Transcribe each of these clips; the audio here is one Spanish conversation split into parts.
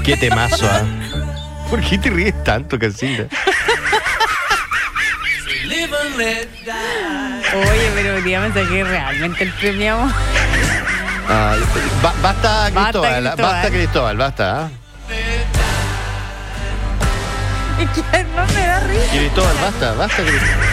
Qué temazo, ¿ah? ¿Por qué te ríes tanto, Casilda? Oye, pero hoy día me saqué realmente el premio. Basta, Cristóbal. Basta, Cristóbal, basta. Es que no me da risa. Cristóbal, basta, Cristóbal.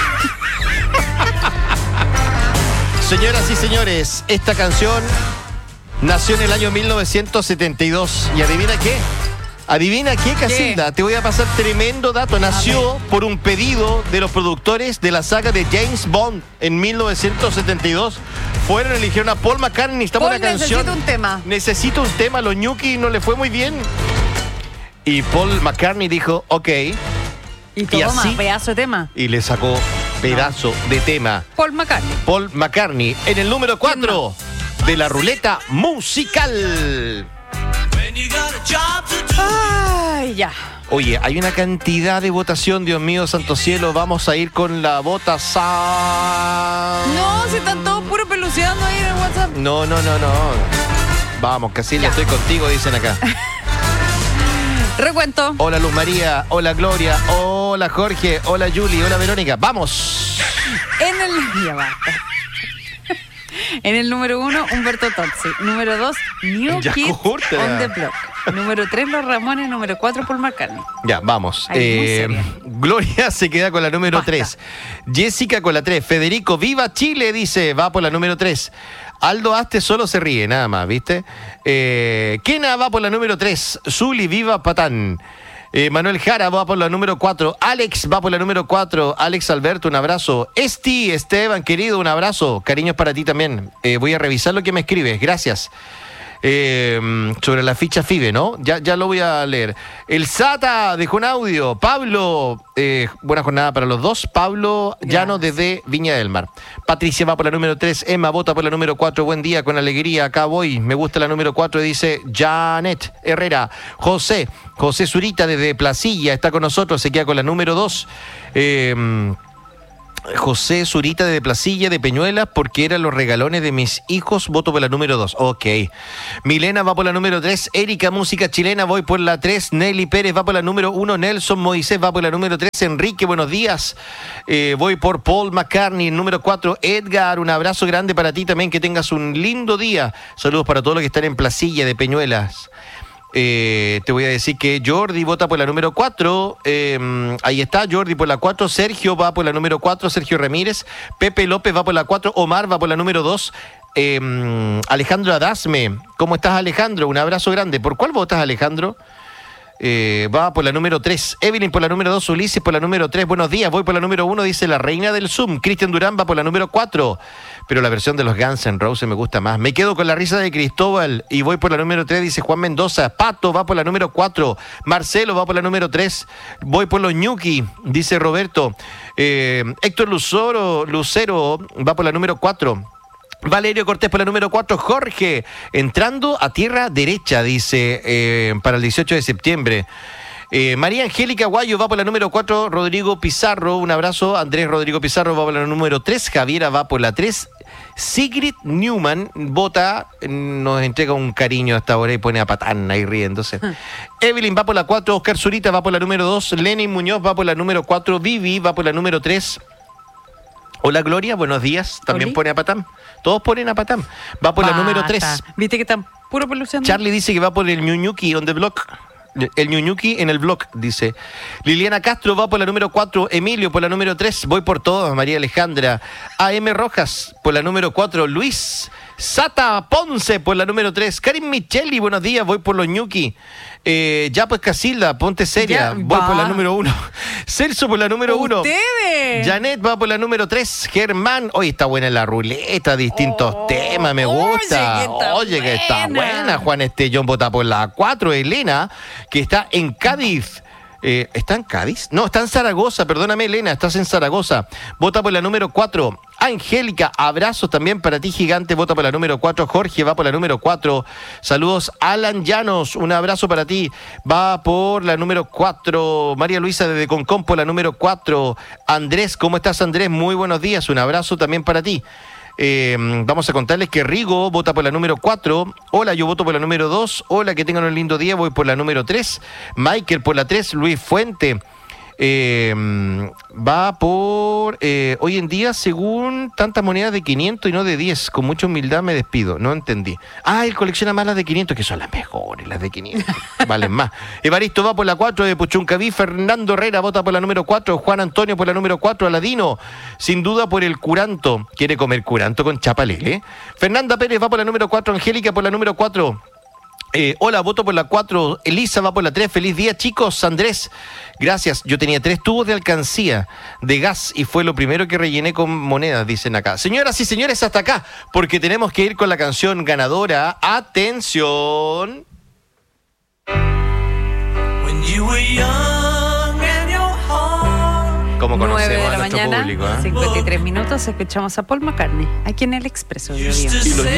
Señoras y señores, esta canción nació en el año 1972. ¿Y adivina qué? ¿Adivina qué, Casilda? Te voy a pasar tremendo dato. Nació por un pedido de los productores de la saga de James Bond en 1972. Fueron, eligieron a Paul McCartney. Necesitamos una canción. Necesito un tema. Los Ñuki no le fue muy bien. Y Paul McCartney dijo, ok. Y toma, pedazo de tema. Y le sacó pedazo de tema. Paul McCartney en el número 4 de la ruleta musical. Ay, ya. Oye, hay una cantidad de votación, Dios mío, santo cielo. Vamos a ir con la votación. No, si están todos puro peluceando ahí en el WhatsApp. No. Vamos, Casilda, estoy contigo, dicen acá. Recuento. Hola Luz María, hola Gloria, hola Jorge, hola Julie, hola Verónica. ¡Vamos! Ya basta. En el número 1, Humberto Tozzi. Número 2, New Kids on the Block. Número 3, Los Ramones. Número 4, Paul McCartney. Ya, vamos. Gloria se queda con la número 3. Jessica con la 3. Federico, ¡viva Chile! Dice, va por la número 3. Aldo Aste solo se ríe, nada más, ¿viste? Kena va por la número 3. Zuli, viva Patán. Manuel Jara va por la número 4. Alex va por la número 4. Alex Alberto, un abrazo. Esteban, querido, un abrazo. Cariños para ti también. Voy a revisar lo que me escribes. Gracias. Sobre la ficha FIBE, ¿no? Ya lo voy a leer. El Sata dejó un audio. Pablo, buena jornada para los dos. Pablo Llano desde Viña del Mar. Patricia va por la número 3. Emma vota por la número 4. Buen día, con alegría. Acá voy. Me gusta la número 4, dice Janet Herrera. José Zurita desde Placilla está con nosotros. Se queda con la número 2. José Zurita de Placilla, de Peñuelas, porque eran los regalones de mis hijos, voto por la número 2. Ok. Milena va por la número 3. Erika, música chilena, voy por la 3. Nelly Pérez va por la número 1. Nelson Moisés va por la número 3. Enrique, buenos días. Voy por Paul McCartney, número 4. Edgar, un abrazo grande para ti también, que tengas un lindo día. Saludos para todos los que están en Placilla, de Peñuelas. Te voy a decir que Jordi vota por la número 4. Ahí está, Jordi por la 4. Sergio va por la número 4. Sergio Ramírez. Pepe López va por la 4. Omar va por la número 2. Alejandro Adasme. ¿Cómo estás, Alejandro? Un abrazo grande. ¿Por cuál votas, Alejandro? Va por la número 3. Evelyn por la número 2. Ulises por la número 3. Buenos días, voy por la número 1, dice la reina del Zoom. Cristian Durán va por la número 4. Pero la versión de los Guns N' Roses me gusta más. Me quedo con la risa de Cristóbal y voy por la número 3, dice Juan Mendoza. Pato va por la número 4. Marcelo va por la número 3. Voy por los Ñuki, dice Roberto. Héctor Lucero va por la número 4. Valerio Cortés por la número 4. Jorge, entrando a tierra derecha, dice, para el 18 de septiembre. María Angélica Guayo va por la número 4. Rodrigo Pizarro, un abrazo. Andrés Rodrigo Pizarro va por la número 3. Javiera va por la 3. Sigrid Newman vota, nos entrega un cariño hasta ahora y pone a Patán ahí riéndose. Evelyn va por la 4. Oscar Zurita va por la número 2. Lenin Muñoz va por la número 4. Vivi va por la número 3. Hola Gloria, buenos días. También pone a Patán. Todos ponen a Patán. Va por la número 3. ¿Viste que están puro peluceando? Charlie dice que va por el Ñuñuki on the block. El Ñuñuki en el blog, dice. Liliana Castro va por la número 4. Emilio por la número 3. Voy por todas. María Alejandra. AM Rojas por la número 4. Luis Sata Ponce por la número 3. Karim Micheli, buenos días. Voy por los Ñuki. Ya pues Casilda, ponte seria. Voy por la número 1. Celso por la número 1. ¡Ustedes! Janet va por la número 3. Germán, hoy está buena la ruleta, distintos temas, me gusta. Oye, que está buena. Juan Estellón vota por la 4. Elena, que está en Cádiz. ¿Está en Cádiz? No, está en Zaragoza, perdóname Elena, estás en Zaragoza. Vota por la número 4. Angélica, abrazos también para ti, gigante, vota por la número 4. Jorge va por la número 4. Saludos, Alan Llanos, un abrazo para ti, va por la número 4. María Luisa desde Concón por la número 4. Andrés, ¿cómo estás, Andrés? Muy buenos días, un abrazo también para ti. Vamos a contarles que Rigo vota por la número 4. Hola, yo voto por la número 2. Hola, que tengan un lindo día, voy por la número 3. Michael por la 3. Luis Fuente va por hoy en día según tantas monedas de 500 y no de 10. Con mucha humildad me despido. No entendí. Él colecciona más las de 500, que son las mejores, las de 500. Valen más. Evaristo va por la 4 de Puchuncaví. Fernando Herrera vota por la número 4. Juan Antonio por la número 4. Aladino, sin duda por el curanto. Quiere comer curanto con chapalele. Fernanda Pérez va por la número 4. Angélica por la número 4. Hola, voto por la 4. Elisa va por la 3. Feliz día, chicos. Andrés, gracias. Yo tenía 3 tubos de alcancía de gas y fue lo primero que rellené con monedas, dicen acá. Señoras y señores, hasta acá, porque tenemos que ir con la canción ganadora. ¡Atención! Como conocemos a nuestro público, 9 de la mañana, 53 minutos, escuchamos a Paul McCartney, aquí en El Expreso de Bio.